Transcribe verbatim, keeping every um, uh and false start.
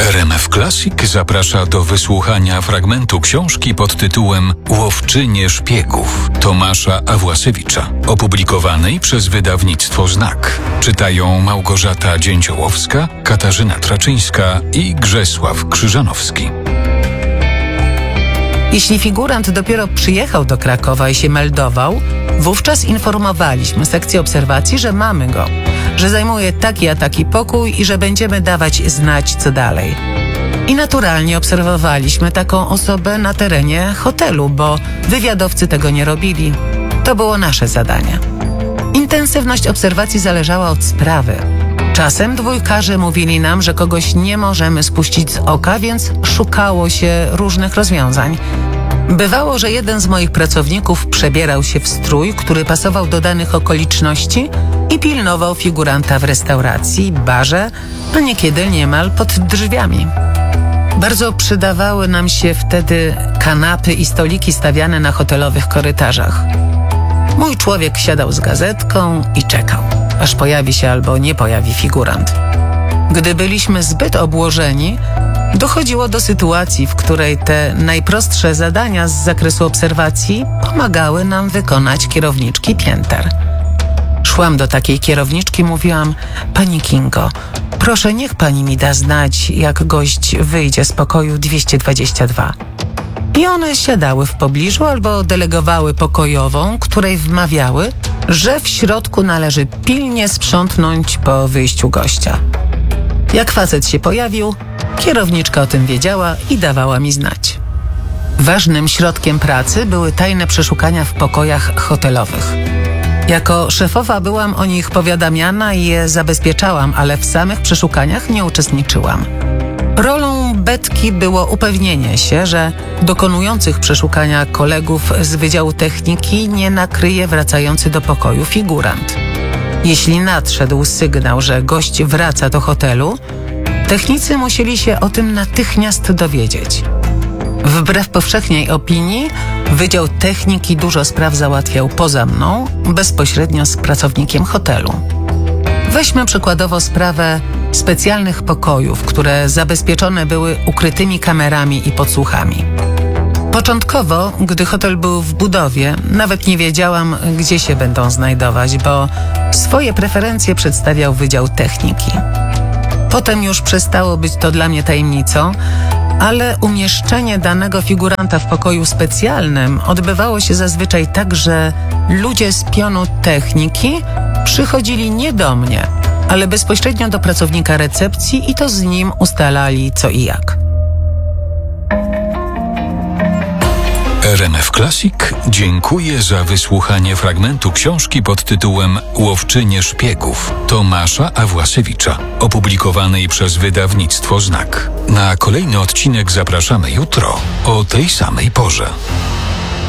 R M F Classic zaprasza do wysłuchania fragmentu książki pod tytułem Łowczynie szpiegów Tomasza Awłasiewicza, opublikowanej przez wydawnictwo Znak. Czytają Małgorzata Dzięciołowska, Katarzyna Traczyńska i Grzesław Krzyżanowski. Jeśli figurant dopiero przyjechał do Krakowa i się meldował, wówczas informowaliśmy sekcję obserwacji, że mamy go, że zajmuje taki a taki pokój i że będziemy dawać znać, co dalej. I naturalnie obserwowaliśmy taką osobę na terenie hotelu, bo wywiadowcy tego nie robili. To było nasze zadanie. Intensywność obserwacji zależała od sprawy. Czasem dwójkarze mówili nam, że kogoś nie możemy spuścić z oka, więc szukało się różnych rozwiązań. Bywało, że jeden z moich pracowników przebierał się w strój, który pasował do danych okoliczności i pilnował figuranta w restauracji, barze, a niekiedy niemal pod drzwiami. Bardzo przydawały nam się wtedy kanapy i stoliki stawiane na hotelowych korytarzach. Mój człowiek siadał z gazetką i czekał, aż pojawi się albo nie pojawi figurant. Gdy byliśmy zbyt obłożeni, dochodziło do sytuacji, w której te najprostsze zadania z zakresu obserwacji pomagały nam wykonać kierowniczki pięter. Szłam do takiej kierowniczki, mówiłam: pani Kingo, proszę, niech pani mi da znać, jak gość wyjdzie z pokoju dwieście dwadzieścia dwa. I one siadały w pobliżu albo delegowały pokojową, której wmawiały, że w środku należy pilnie sprzątnąć po wyjściu gościa. Jak facet się pojawił, kierowniczka o tym wiedziała i dawała mi znać. Ważnym środkiem pracy były tajne przeszukania w pokojach hotelowych. Jako szefowa byłam o nich powiadamiana i je zabezpieczałam, ale w samych przeszukaniach nie uczestniczyłam. Rolą Betki było upewnienie się, że dokonujących przeszukania kolegów z Wydziału Techniki nie nakryje wracający do pokoju figurant. Jeśli nadszedł sygnał, że gość wraca do hotelu, technicy musieli się o tym natychmiast dowiedzieć. Wbrew powszechnej opinii, Wydział Techniki dużo spraw załatwiał poza mną, bezpośrednio z pracownikiem hotelu. Weźmy przykładowo sprawę specjalnych pokojów, które zabezpieczone były ukrytymi kamerami i podsłuchami. Początkowo, gdy hotel był w budowie, nawet nie wiedziałam, gdzie się będą znajdować, bo swoje preferencje przedstawiał Wydział Techniki. Potem już przestało być to dla mnie tajemnicą, ale umieszczenie danego figuranta w pokoju specjalnym odbywało się zazwyczaj tak, że ludzie z pionu techniki przychodzili nie do mnie, ale bezpośrednio do pracownika recepcji i to z nim ustalali co i jak. R M F Classic dziękuję za wysłuchanie fragmentu książki pod tytułem Łowczynie szpiegów Tomasza Awłasiewicza, opublikowanej przez wydawnictwo Znak. Na kolejny odcinek zapraszamy jutro o tej samej porze.